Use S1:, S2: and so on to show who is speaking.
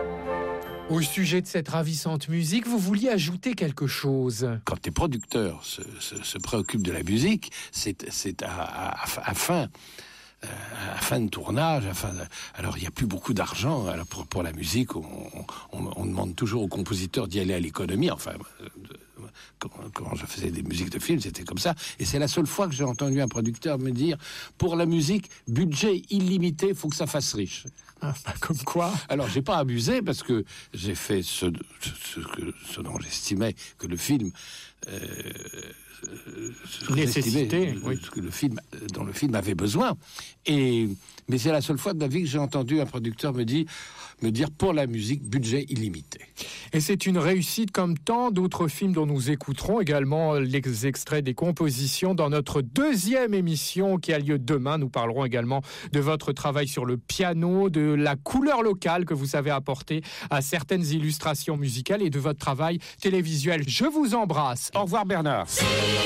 S1: Au sujet de cette ravissante musique, vous vouliez ajouter quelque chose.
S2: Quand tes producteurs se préoccupent de la musique, c'est à fin de tournage. Alors il n'y a plus beaucoup d'argent. Alors pour la musique, on demande toujours aux compositeurs d'y aller à l'économie. Enfin, quand je faisais des musiques de films, c'était comme ça. Et c'est la seule fois que j'ai entendu un producteur me dire, pour la musique, budget illimité, faut que ça fasse riche.
S1: Ah, comme quoi.
S2: Alors j'ai pas abusé parce que j'ai fait ce dont j'estimais que le film
S1: nécessité, oui.
S2: que dont le film avait besoin. Mais c'est la seule fois de ma vie que j'ai entendu un producteur me dire pour la musique, budget illimité.
S1: Et c'est une réussite comme tant d'autres films dont nous écouterons également les extraits des compositions dans notre deuxième émission qui a lieu demain. Nous parlerons également de votre travail sur le piano, de la couleur locale que vous savez apporter à certaines illustrations musicales et de votre travail télévisuel. Je vous embrasse. Au revoir Bernard.